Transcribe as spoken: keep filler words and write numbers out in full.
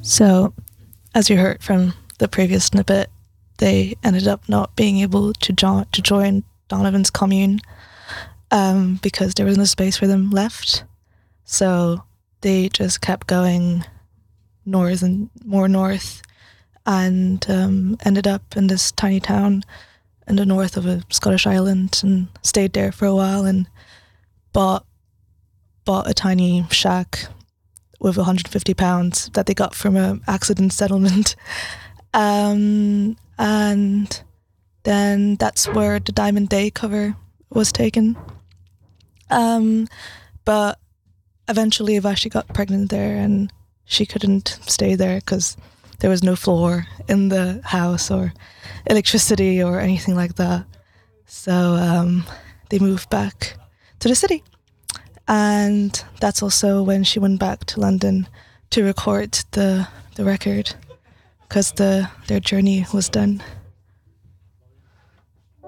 So, as you heard from the previous snippet, they ended up not being able to, jo- to join Donovan's commune um, because there was no space for them left. So they just kept going north and more north and um, ended up in this tiny town in the north of a Scottish island and stayed there for a while and bought bought a tiny shack with one hundred fifty pounds that they got from an accident settlement. Um, and then that's where the Diamond Day cover was taken. Um, but eventually Vashi got pregnant there and she couldn't stay there because there was no floor in the house or electricity or anything like that. So um, they moved back to the city. And that's also when she went back to London to record the, the record because the, their journey was done.